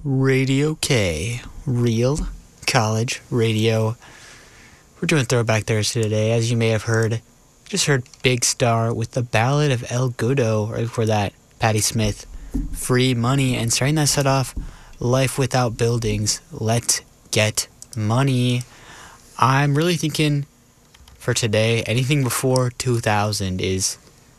Radio K, Real College Radio. We're doing Throwback Thursday today. As you may have heard, just heard Big Star with the Ballad of El Goodo. Right before that, Patti Smith, Free Money. And starting that set off, Life Without Buildings, Let's Get Money. I'm really thinking for today, anything before 2000 is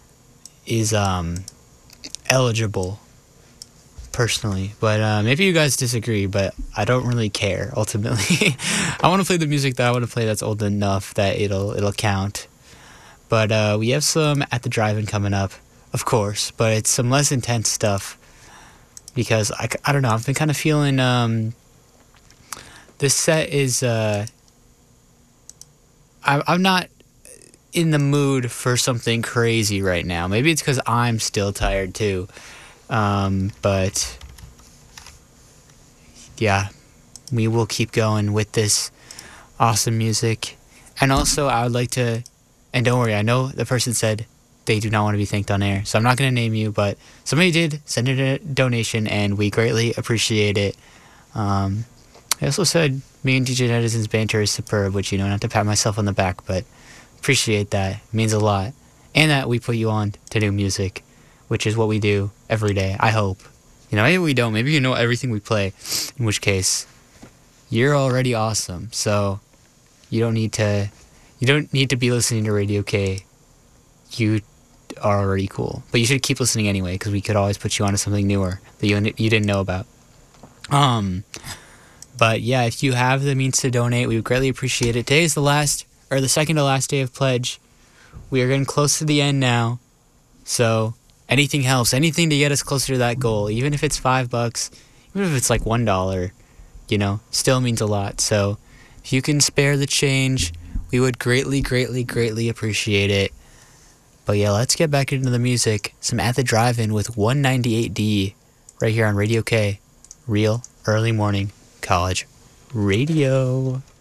eligible, personally. But maybe you guys disagree, but I don't really care, ultimately. I want to play the music that I want to play that's old enough that it'll count. But we have some At the Drive-In coming up, of course, but it's some less intense stuff because I don't know, I've been kind of feeling this set is I'm not in the mood for something crazy right now. Maybe it's because I'm still tired too. But yeah, we will keep going with this awesome music. And also, I would like to, and don't worry, I know the person said they do not want to be thanked on air, so I'm not going to name you, but somebody did send in a donation, and we greatly appreciate it. I also said me and DJ Edison's banter is superb, which, not to pat myself on the back, but appreciate that. It means a lot. And that we put you on to new music, which is what we do every day, I hope. Maybe we don't. Maybe you know everything we play, in which case, you're already awesome. So you don't need to be listening to Radio K. You are already cool. But you should keep listening anyway, because we could always put you onto something newer that you didn't know about. But yeah, if you have the means to donate, we would greatly appreciate it. Today is the second to last day of pledge. We are getting close to the end now. So anything helps. Anything to get us closer to that goal. Even if it's $5, even if it's like $1, still means a lot. So if you can spare the change, we would greatly, greatly, greatly appreciate it. But yeah, let's get back into the music. Some At the Drive-In with 198D right here on Radio K. Real Early Morning College Radio.